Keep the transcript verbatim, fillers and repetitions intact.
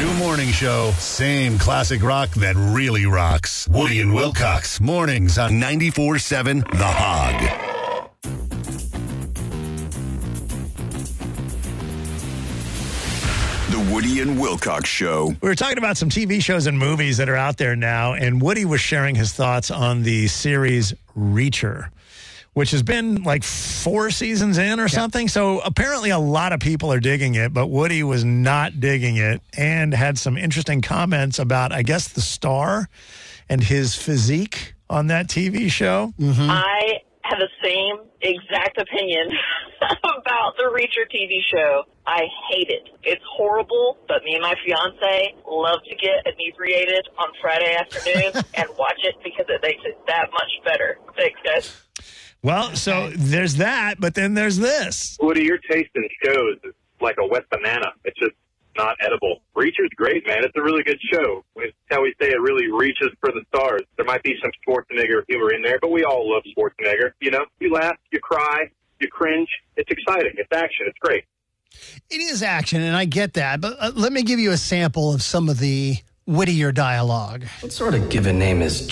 New morning show, same classic rock that really rocks. Woody and Wilcox, mornings on ninety-four point seven The Hog. The Woody and Wilcox Show. We were talking about some T V shows and movies that are out there now, and Woody was sharing his thoughts on the series Reacher, which has been like four seasons in or something. So apparently a lot of people are digging it, but Woody was not digging it and had some interesting comments about, I guess, the star and his physique on that T V show. Mm-hmm. I have the same exact opinion about the Reacher T V show. I hate it. It's horrible, but me and my fiance love to get inebriated on Friday afternoons and watch it because it makes it that much better. Thanks, guys. Well, so there's that, but then there's this. Woody, your taste in shows is like a wet banana. It's just not edible. Reacher's great, man. It's a really good show. It's how we say it really reaches for the stars. There might be some Schwarzenegger humor in there, but we all love Schwarzenegger. You know, you laugh, you cry, you cringe. It's exciting. It's action. It's great. It is action, and I get that. But uh, let me give you a sample of some of the wittier dialogue. What sort of given name is